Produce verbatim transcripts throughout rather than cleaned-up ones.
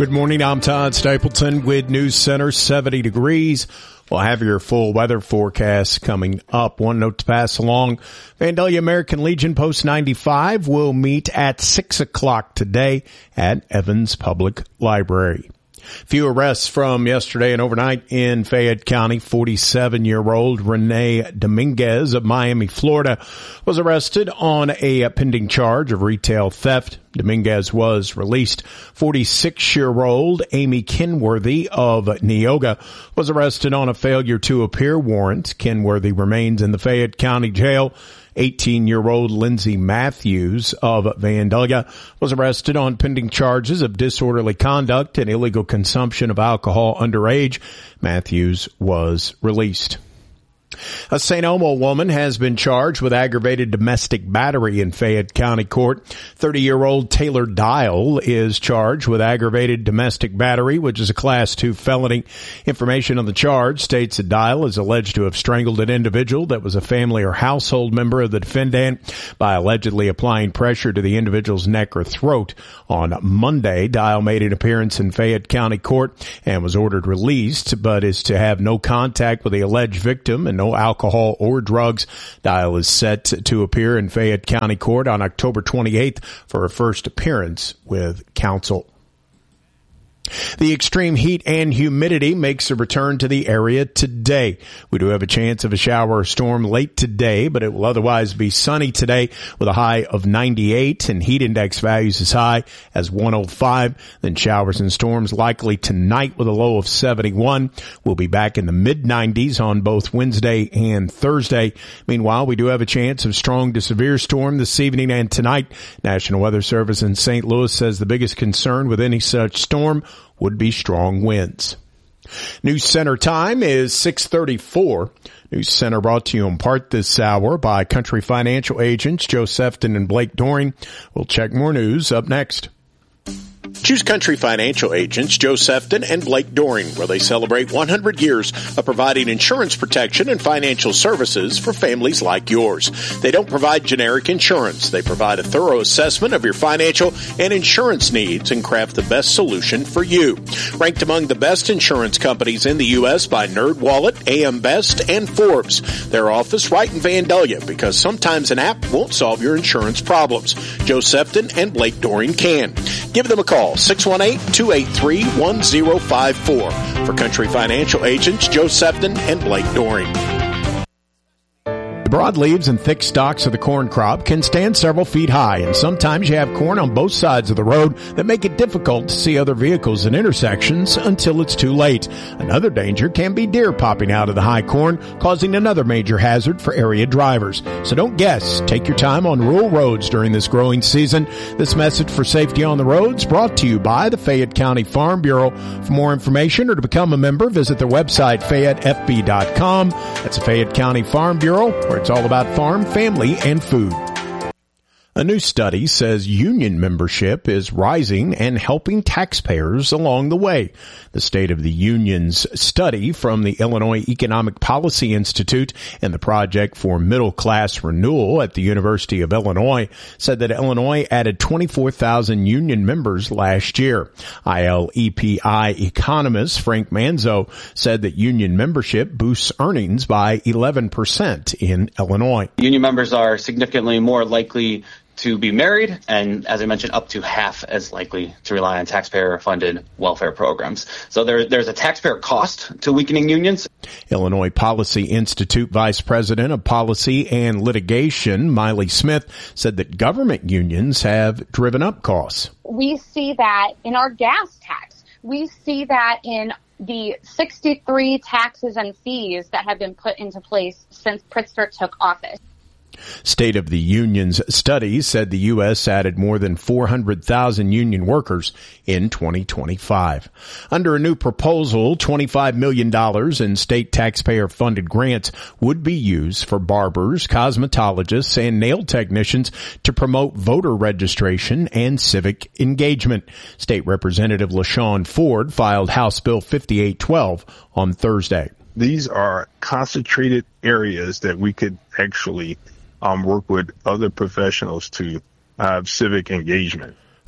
Good morning. I'm Todd Stapleton with News Center. seventy degrees. We'll have your full weather forecast coming up. One note to pass along. Vandalia American Legion Post ninety-five will meet at six o'clock today at Evans Public Library. Few arrests from yesterday and overnight in Fayette County. forty-seven-year-old Renee Dominguez of Miami, Florida, was arrested on a pending charge of retail theft. Dominguez was released. forty-six-year-old Amy Kenworthy of Neoga was arrested on a failure to appear warrant. Kenworthy remains in the Fayette County Jail. eighteen-year-old Lindsay Matthews of Vandalia was arrested on pending charges of disorderly conduct and illegal consumption of alcohol underage. Matthews was released. A Saint Elmo woman has been charged with aggravated domestic battery in Fayette County Court. thirty-year-old Taylor Dial is charged with aggravated domestic battery, which is a Class two felony. Information on the charge states that Dial is alleged to have strangled an individual that was a family or household member of the defendant by allegedly applying pressure to the individual's neck or throat. On Monday, Dial made an appearance in Fayette County Court and was ordered released, but is to have no contact with the alleged victim and no alcohol or drugs. Dial is set to appear in Fayette County Court on October twenty-eighth for her first appearance with counsel. The extreme heat and humidity makes a return to the area today. We do have a chance of a shower or storm late today, but it will otherwise be sunny today with a high of ninety-eight and heat index values as high as one oh five. Then showers and storms likely tonight with a low of seventy-one. We'll be back in the mid nineties on both Wednesday and Thursday. Meanwhile, we do have a chance of strong to severe storm this evening and tonight. National Weather Service in Saint Louis says the biggest concern with any such storm would be strong winds. News Center time is six thirty-four. News Center brought to you in part this hour by Country Financial agents Joe Sefton and Blake Doring. We'll check more news up next. Choose Country Financial agents Joe Sefton and Blake Doring, where they celebrate one hundred years of providing insurance protection and financial services for families like yours. They don't provide generic insurance. They provide a thorough assessment of your financial and insurance needs and craft the best solution for you. Ranked among the best insurance companies in the U S by NerdWallet, A M Best, and Forbes. Their office right in Vandalia, because sometimes an app won't solve your insurance problems. Joe Sefton and Blake Doring can. Give them a call, six one eight, two eight three, one zero five four. For Country Financial agents Joe Sefton and Blake Doring. The broadleaves and thick stalks of the corn crop can stand several feet high, and sometimes you have corn on both sides of the road that make it difficult to see other vehicles in intersections until it's too late. Another danger can be deer popping out of the high corn, causing another major hazard for area drivers. So don't guess. Take your time on rural roads during this growing season. This message for safety on the roads brought to you by the Fayette County Farm Bureau. For more information or to become a member, visit their website, Fayette F B dot com. That's the Fayette County Farm Bureau, where it's all about farm, family, and food. A new study says union membership is rising and helping taxpayers along the way. The State of the Union's study from the Illinois Economic Policy Institute and the Project for Middle Class Renewal at the University of Illinois said that Illinois added twenty-four thousand union members last year. I L E P I economist Frank Manzo said that union membership boosts earnings by eleven percent in Illinois. Union members are significantly more likely to be married, and as I mentioned, up to half as likely to rely on taxpayer-funded welfare programs. So there, there's a taxpayer cost to weakening unions. Illinois Policy Institute Vice President of Policy and Litigation, Miley Smith, said that government unions have driven up costs. We see that in our gas tax. We see that in the sixty-three taxes and fees that have been put into place since Pritzker took office. State of the Union's study said the U S added more than four hundred thousand union workers in twenty twenty-five. Under a new proposal, twenty-five million dollars in state taxpayer-funded grants would be used for barbers, cosmetologists, and nail technicians to promote voter registration and civic engagement. State Representative LaShawn Ford filed House Bill fifty-eight twelve on Thursday. These are concentrated areas that we could actually um, work with other professionals to have civic engagement.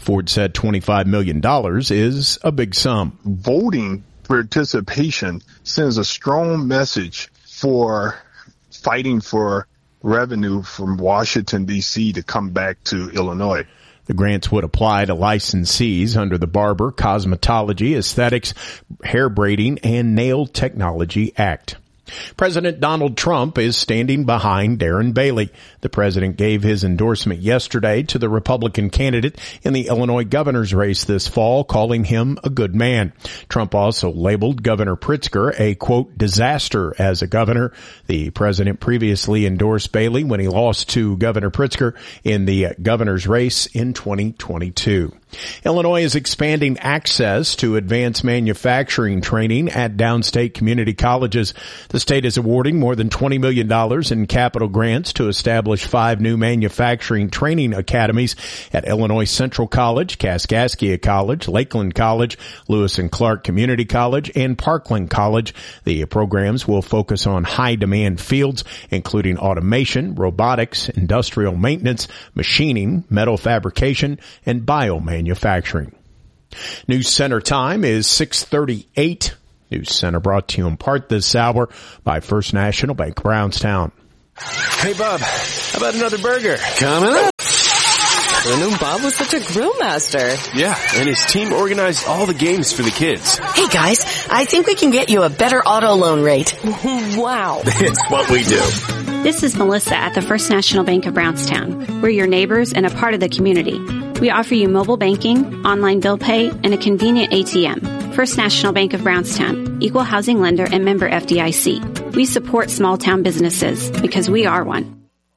Ford said twenty-five million dollars is a big sum. Voting participation sends a strong message for fighting for revenue from Washington, D C to come back to Illinois. The grants would apply to licensees under the Barber, Cosmetology, Aesthetics, Hair Braiding, and Nail Technology Act. President Donald Trump is standing behind Darren Bailey. The president gave his endorsement yesterday to the Republican candidate in the Illinois governor's race this fall, calling him a good man. Trump also labeled Governor Pritzker a, quote, disaster as a governor. The president previously endorsed Bailey when he lost to Governor Pritzker in the governor's race in twenty twenty-two. Illinois is expanding access to advanced manufacturing training at downstate community colleges. The state is awarding more than twenty million dollars in capital grants to establish five new manufacturing training academies at Illinois Central College, Kaskaskia College, Lakeland College, Lewis and Clark Community College, and Parkland College. The programs will focus on high-demand fields, including automation, robotics, industrial maintenance, machining, metal fabrication, and biomanufacturing. Manufacturing. News Center time is six thirty-eight. News Center brought to you in part this hour by First National Bank, Brownstown. Hey, Bob, how about another burger? Coming up. I knew Bob was such a grill master. Yeah, and his team organized all the games for the kids. Hey, guys, I think we can get you a better auto loan rate. Wow. It's what we do. This is Melissa at the First National Bank of Brownstown. We're your neighbors and a part of the community. We offer you mobile banking, online bill pay, and a convenient A T M. First National Bank of Brownstown, equal housing lender and member F D I C. We support small town businesses because we are one.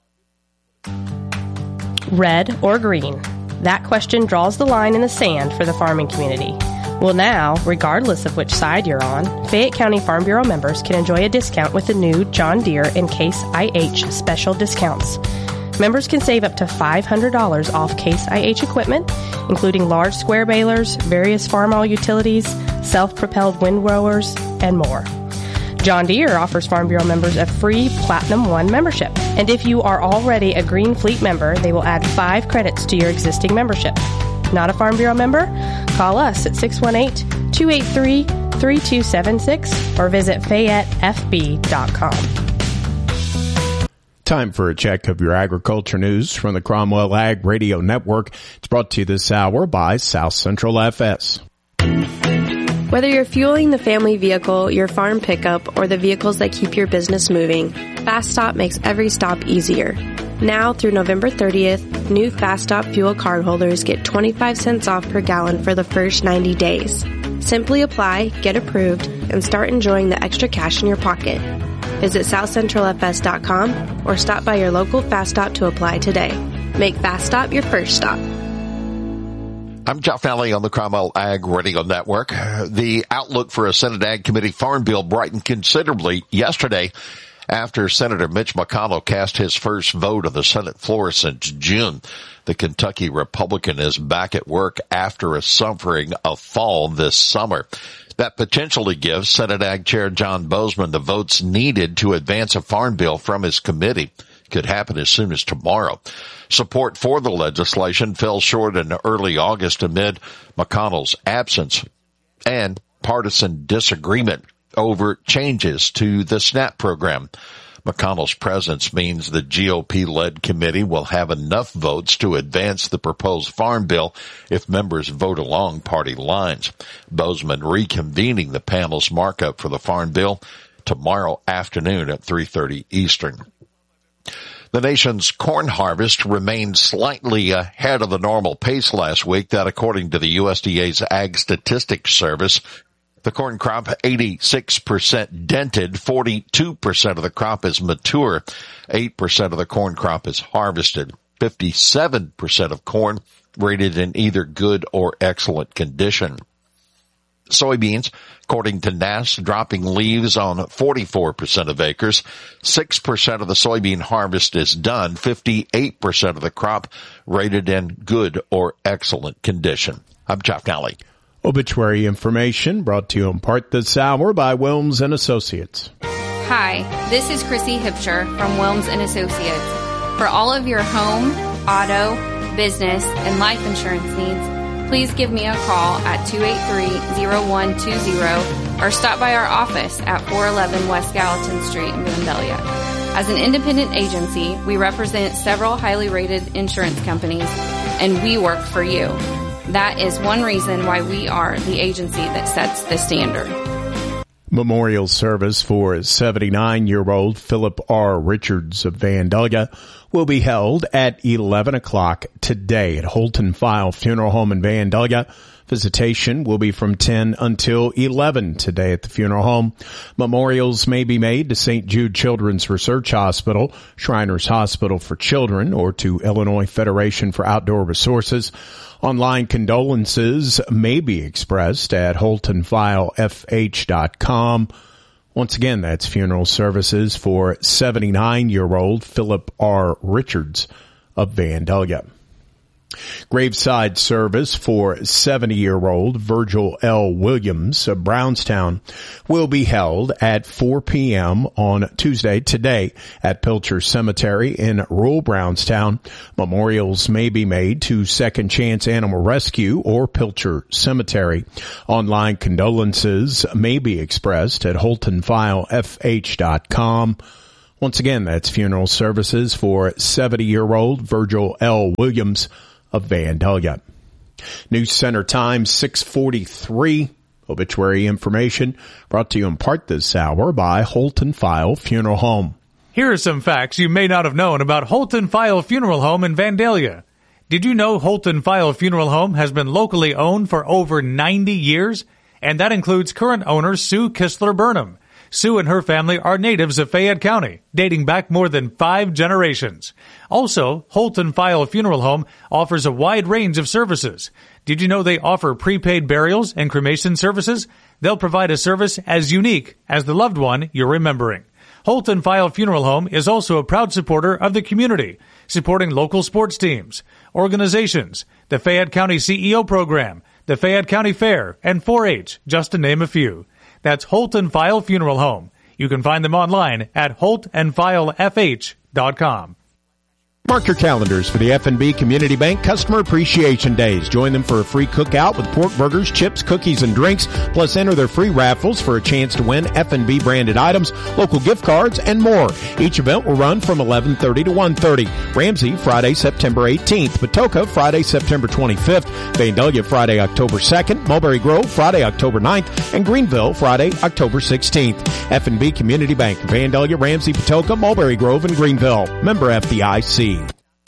Red or green? That question draws the line in the sand for the farming community. Well, now, regardless of which side you're on, Fayette County Farm Bureau members can enjoy a discount with the new John Deere and Case I H special discounts. Members can save up to five hundred dollars off Case I H equipment, including large square balers, various farm-all utilities, self-propelled windrowers, and more. John Deere offers Farm Bureau members a free Platinum One membership. And if you are already a Green Fleet member, they will add five credits to your existing membership. Not a Farm Bureau member? Call us at six one eight, two eight three, three two seven six or visit Fayette F B dot com. Time for a check of your agriculture news from the Cromwell Ag Radio Network. It's brought to you this hour by South Central F S. Whether you're fueling the family vehicle, your farm pickup, or the vehicles that keep your business moving, Fast Stop makes every stop easier. Now through November thirtieth, new Fast Stop fuel cardholders get twenty-five cents off per gallon for the first ninety days. Simply apply, get approved, and start enjoying the extra cash in your pocket. Visit south central f s dot com or stop by your local Fast Stop to apply today. Make Fast Stop your first stop. I'm Jeff Nally on the Cromwell Ag Radio Network. The outlook for a Senate Ag Committee farm bill brightened considerably yesterday after Senator Mitch McConnell cast his first vote on the Senate floor since June. The Kentucky Republican is back at work after a suffering a fall this summer. That potentially gives Senate Ag Chair John Boozman the votes needed to advance a farm bill from his committee. Could happen as soon as tomorrow. Support for the legislation fell short in early August amid McConnell's absence and partisan disagreement over changes to the SNAP program. McConnell's presence means the G O P-led committee will have enough votes to advance the proposed farm bill if members vote along party lines. Boozman reconvening the panel's markup for the farm bill tomorrow afternoon at three thirty Eastern. The nation's corn harvest remained slightly ahead of the normal pace last week. That, according to the U S D A's Ag Statistics Service, the corn crop eighty-six percent dented, forty-two percent of the crop is mature, eight percent of the corn crop is harvested, fifty-seven percent of corn rated in either good or excellent condition. Soybeans, according to N A S, dropping leaves on forty-four percent of acres. six percent of the soybean harvest is done. fifty-eight percent of the crop rated in good or excellent condition. I'm Chuck Nally. Obituary information brought to you in part this hour by Wilms and Associates. Hi, this is Chrissy Hipscher from Wilms and Associates. For all of your home, auto, business, and life insurance needs, please give me a call at two eight three, zero one two zero or stop by our office at four eleven West Gallatin Street in Vandalia. As an independent agency, we represent several highly rated insurance companies, and we work for you. That is one reason why we are the agency that sets the standard. Memorial service for seventy-nine-year-old Philip R. Richards of Vandalia will be held at eleven o'clock today at Holton File Funeral Home in Vandalia. Visitation will be from ten until eleven today at the funeral home. Memorials may be made to Saint Jude Children's Research Hospital, Shriners Hospital for Children, or to Illinois Federation for Outdoor Resources. Online condolences may be expressed at holton file f h dot com. Once again, that's funeral services for seventy-nine-year-old Philip R. Richards of Vandalia. Graveside service for seventy-year-old Virgil L. Williams of Brownstown will be held at four p.m. on Tuesday today at Pilcher Cemetery in rural Brownstown. Memorials may be made to Second Chance Animal Rescue or Pilcher Cemetery. Online condolences may be expressed at holton file f h dot com. Once again, that's funeral services for seventy-year-old Virgil L. Williams of Vandalia. News Center time, six forty-three. Obituary information brought to you in part this hour by Holton File Funeral Home. Here are some facts you may not have known about Holton File Funeral Home in Vandalia. Did you know Holton File Funeral Home has been locally owned for over ninety years? And that includes current owner Sue Kistler Burnham. Sue and her family are natives of Fayette County, dating back more than five generations. Also, Holton File Funeral Home offers a wide range of services. Did you know they offer prepaid burials and cremation services? They'll provide a service as unique as the loved one you're remembering. Holton File Funeral Home is also a proud supporter of the community, supporting local sports teams, organizations, the Fayette County C E O program, the Fayette County Fair, and four H, just to name a few. That's Holton File Funeral Home. You can find them online at holt and file f h dot com. Mark your calendars for the F N B Community Bank Customer Appreciation Days. Join them for a free cookout with pork burgers, chips, cookies, and drinks. Plus, enter their free raffles for a chance to win F N B branded items, local gift cards, and more. Each event will run from eleven thirty to one thirty. Ramsey, Friday, September eighteenth. Patoka, Friday, September twenty-fifth. Vandalia, Friday, October second. Mulberry Grove, Friday, October ninth. And Greenville, Friday, October sixteenth. F N B Community Bank, Vandalia, Ramsey, Patoka, Mulberry Grove, and Greenville. Member F D I C.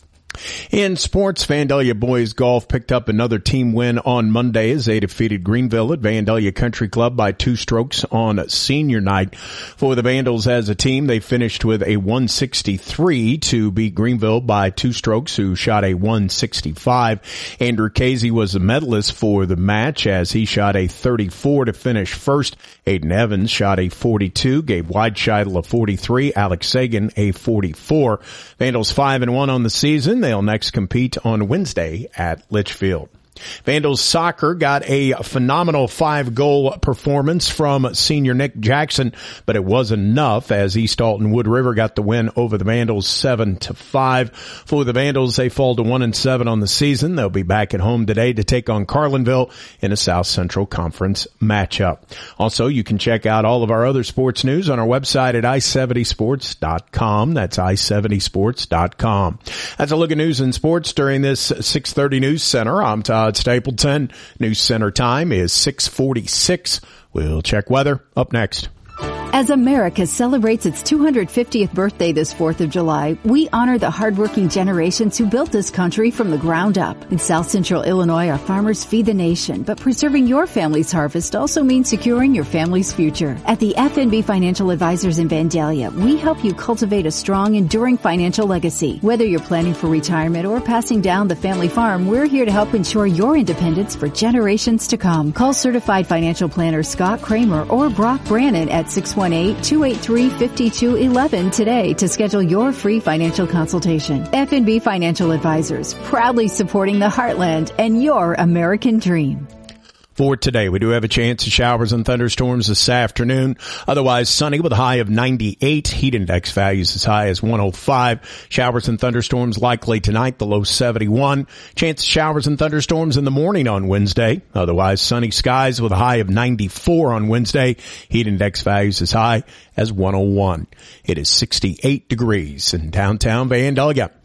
In sports, Vandalia boys golf picked up another team win on Monday as they defeated Greenville at Vandalia Country Club by two strokes on senior night. For the Vandals as a team, they finished with a one sixty-three to beat Greenville by two strokes, who shot a one sixty-five. Andrew Casey was the medalist for the match as he shot a thirty-four to finish first. Aiden Evans shot a forty-two, Gabe Whitescheitel a forty-three, Alex Sagan a forty-four. Vandals five and one on the season. They'll next compete on Wednesday at Litchfield. Vandals soccer got a phenomenal five-goal performance from senior Nick Jackson, but it wasn't enough as East Alton Wood River got the win over the Vandals seven to five. For the Vandals, they fall to one and seven on the season. They'll be back at home today to take on Carlinville in a South Central Conference matchup. Also, you can check out all of our other sports news on our website at i seventy sports dot com. That's i seventy sports dot com. That's a look at news and sports during this six thirty News Center. I'm Todd Stapleton. News Center time is six forty-six. We'll check weather up next. As America celebrates its two hundred fiftieth birthday this fourth of July, we honor the hardworking generations who built this country from the ground up. In South Central Illinois, our farmers feed the nation, but preserving your family's harvest also means securing your family's future. At the F N B Financial Advisors in Vandalia, we help you cultivate a strong, enduring financial legacy. Whether you're planning for retirement or passing down the family farm, we're here to help ensure your independence for generations to come. Call certified financial planner Scott Kramer or Brock Brannon at six one eight, two eight three, five two one one today to schedule your free financial consultation. F N B Financial Advisors, proudly supporting the heartland and your American dream. For today, we do have a chance of showers and thunderstorms this afternoon. Otherwise sunny with a high of ninety-eight. Heat index values as high as one oh five. Showers and thunderstorms likely tonight, the low seventy-one. Chance of showers and thunderstorms in the morning on Wednesday. Otherwise sunny skies with a high of ninety-four on Wednesday. Heat index values as high as one oh one. It is sixty-eight degrees in downtown Vandalia.